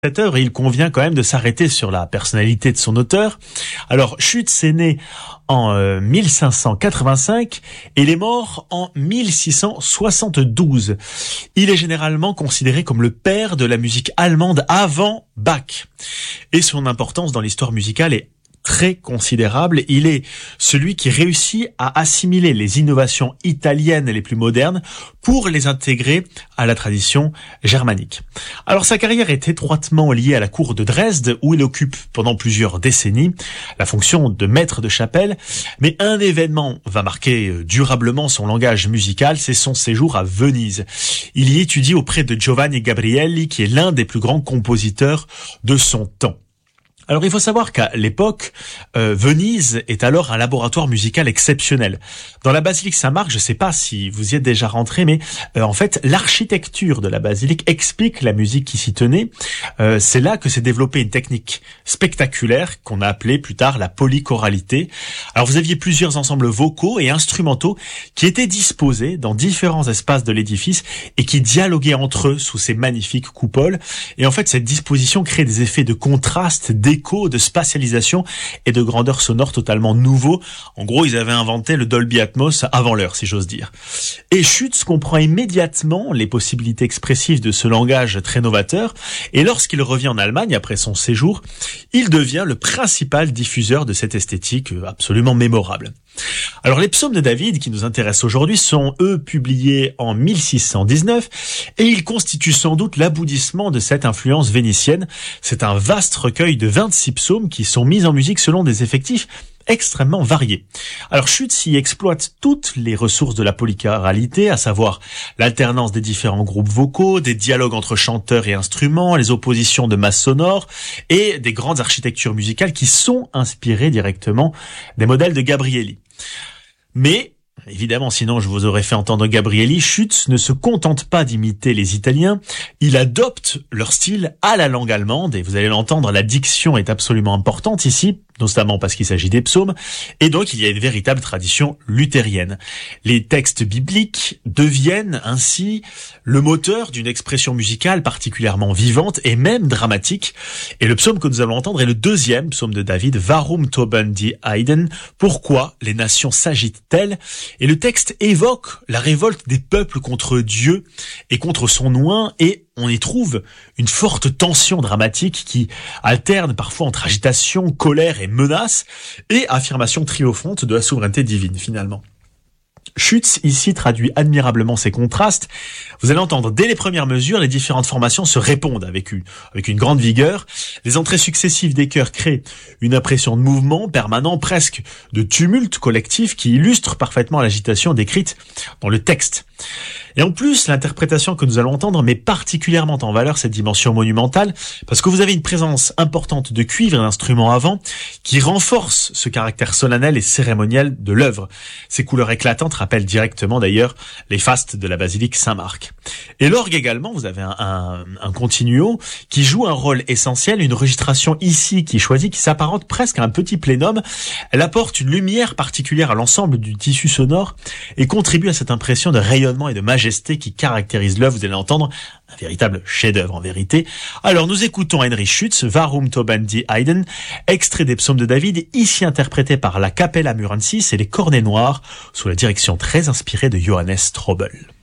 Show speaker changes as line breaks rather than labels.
cette œuvre, il convient quand même de s'arrêter sur la personnalité de son auteur. Alors, Schütz est né en 1585 et il est mort en 1672. Il est généralement considéré comme le père de la musique allemande avant Bach. Et son importance dans l'histoire musicale est très considérable. Il est celui qui réussit à assimiler les innovations italiennes les plus modernes pour les intégrer à la tradition germanique. Alors sa carrière est étroitement liée à la cour de Dresde où il occupe pendant plusieurs décennies la fonction de maître de chapelle, mais un événement va marquer durablement son langage musical, c'est son séjour à Venise. Il y étudie auprès de Giovanni Gabrielli qui est l'un des plus grands compositeurs de son temps. Alors il faut savoir qu'à l'époque, Venise est alors un laboratoire musical exceptionnel. Dans la basilique Saint-Marc, je ne sais pas si vous y êtes déjà rentré, mais en fait l'architecture de la basilique explique la musique qui s'y tenait. C'est là que s'est développée une technique spectaculaire qu'on a appelée plus tard la polychoralité. Alors vous aviez plusieurs ensembles vocaux et instrumentaux qui étaient disposés dans différents espaces de l'édifice et qui dialoguaient entre eux sous ces magnifiques coupoles. Et en fait cette disposition crée des effets de contraste, d'écho, de spatialisation et de grandeur sonore totalement nouveaux. En gros, ils avaient inventé le Dolby Atmos avant l'heure, si j'ose dire. Et Schütz comprend immédiatement les possibilités expressives de ce langage très novateur, et lorsqu'il revient en Allemagne après son séjour, il devient le principal diffuseur de cette esthétique absolument mémorable. Alors les psaumes de David qui nous intéressent aujourd'hui sont eux publiés en 1619 et ils constituent sans doute l'aboutissement de cette influence vénitienne. C'est un vaste recueil de 26 psaumes qui sont mis en musique selon des effectifs extrêmement variés. Alors Schütz y exploite toutes les ressources de la polychoralité, à savoir l'alternance des différents groupes vocaux, des dialogues entre chanteurs et instruments, les oppositions de masses sonores et des grandes architectures musicales qui sont inspirées directement des modèles de Gabrielli. Mais évidemment, sinon je vous aurais fait entendre Gabrielli, Schütz ne se contente pas d'imiter les Italiens, il adopte leur style à la langue allemande, et vous allez l'entendre, la diction est absolument importante ici, notamment parce qu'il s'agit des psaumes, et donc il y a une véritable tradition luthérienne. Les textes bibliques deviennent ainsi le moteur d'une expression musicale particulièrement vivante et même dramatique, et le psaume que nous allons entendre est le deuxième psaume de David, Warum toben die Heiden, pourquoi les nations s'agitent-elles? Et le texte évoque la révolte des peuples contre Dieu et contre son oint, et on y trouve une forte tension dramatique qui alterne parfois entre agitation, colère et menace, et affirmation triomphante de la souveraineté divine finalement. Schütz ici traduit admirablement ces contrastes. Vous allez entendre dès les premières mesures, les différentes formations se répondent avec une grande vigueur. Les entrées successives des chœurs créent une impression de mouvement permanent, presque de tumulte collectif qui illustre parfaitement l'agitation décrite dans le texte. Et en plus, l'interprétation que nous allons entendre met particulièrement en valeur cette dimension monumentale parce que vous avez une présence importante de cuivre et d'instruments avant qui renforce ce caractère solennel et cérémoniel de l'œuvre. Ces couleurs éclatantes rappellent directement d'ailleurs les fastes de la basilique Saint-Marc. Et l'orgue également, vous avez un continuo qui joue un rôle essentiel, une registration ici qui est choisie, qui s'apparente presque à un petit plénum. Elle apporte une lumière particulière à l'ensemble du tissu sonore et contribue à cette impression de rayonnement et de majesté qui caractérise l'œuvre. Vous allez entendre un véritable chef-d'œuvre en vérité. Alors nous écoutons Heinrich Schütz, Warum toben die Heiden, extrait des psaumes de David, ici interprété par la Capella Murensis et les Cornets Noirs, sous la direction très inspirée de Johannes Strobel.